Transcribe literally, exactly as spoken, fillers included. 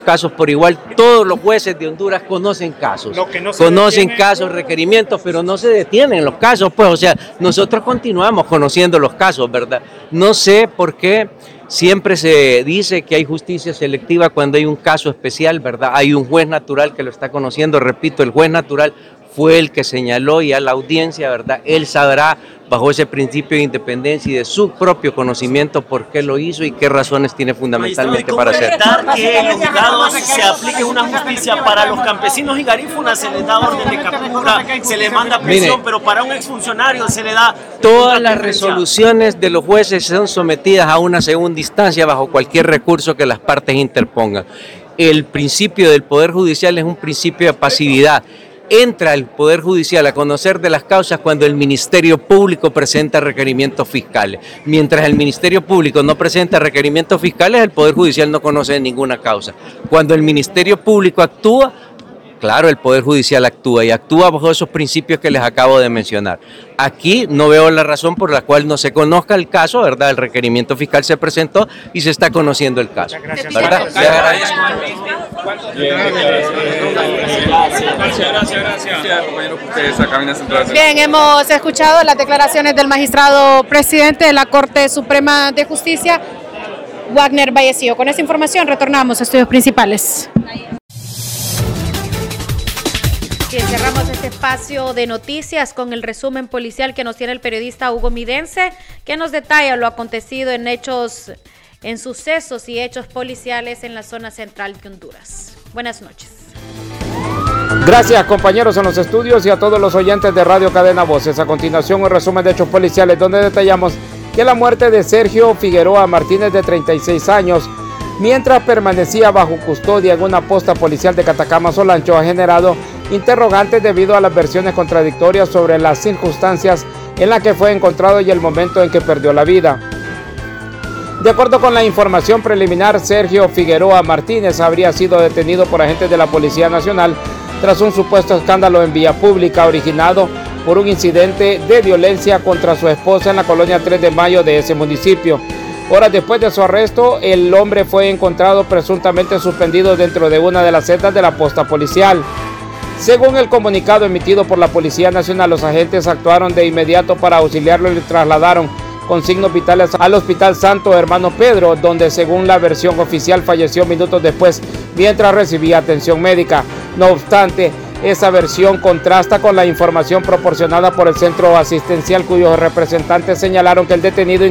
casos por igual. Todos los jueces de Honduras conocen casos, Lo que no se conocen detiene... casos, requerimientos, pero no se detienen los casos, pues, o sea, nosotros continuamos conociendo los casos, ¿verdad? No sé por qué siempre se dice que hay justicia selectiva cuando hay un caso especial, ¿verdad? Hay un juez natural que lo está conociendo, repito, el juez natural fue el que señaló y a la audiencia, ¿verdad? Él sabrá bajo ese principio de independencia y de su propio conocimiento por qué lo hizo y qué razones tiene fundamentalmente para hacerlo. Que en los juzgados se aplique una justicia para los campesinos y garífunas, se les da orden de captura, se les manda prisión, Mire, pero para un exfuncionario se le da... Todas las resoluciones de los jueces son sometidas a una segunda instancia bajo cualquier recurso que las partes interpongan. El principio del Poder Judicial es un principio de pasividad. Entra el Poder Judicial a conocer de las causas cuando el Ministerio Público presenta requerimientos fiscales. Mientras el Ministerio Público no presenta requerimientos fiscales, el Poder Judicial no conoce de ninguna causa. Cuando el Ministerio Público actúa, claro, el Poder Judicial actúa y actúa bajo esos principios que les acabo de mencionar. Aquí no veo la razón por la cual no se conozca el caso, ¿verdad? El requerimiento fiscal se presentó y se está conociendo el caso, ¿verdad? Bien, hemos escuchado las declaraciones del magistrado presidente de la Corte Suprema de Justicia, Wagner Vallecillo. Con esta información retornamos a estudios principales. Y cerramos este espacio de noticias con el resumen policial que nos tiene el periodista Hugo Midense, que nos detalla lo acontecido en hechos, en sucesos y hechos policiales en la zona central de Honduras. Buenas noches. Gracias, compañeros en los estudios y a todos los oyentes de Radio Cadena Voces. A continuación, un resumen de hechos policiales donde detallamos que la muerte de Sergio Figueroa Martínez, de treinta y seis años, mientras permanecía bajo custodia en una posta policial de Catacama, Solancho, ha generado interrogantes debido a las versiones contradictorias sobre las circunstancias en las que fue encontrado y el momento en que perdió la vida. De acuerdo con la información preliminar, Sergio Figueroa Martínez habría sido detenido por agentes de la Policía Nacional tras un supuesto escándalo en vía pública originado por un incidente de violencia contra su esposa en la colonia tres de mayo de ese municipio. Horas después de su arresto, el hombre fue encontrado presuntamente suspendido dentro de una de las celdas de la posta policial. Según el comunicado emitido por la Policía Nacional, los agentes actuaron de inmediato para auxiliarlo y le trasladaron con signos vitales al Hospital Santo Hermano Pedro, donde según la versión oficial falleció minutos después mientras recibía atención médica. No obstante, esa versión contrasta con la información proporcionada por el centro asistencial, cuyos representantes señalaron que el detenido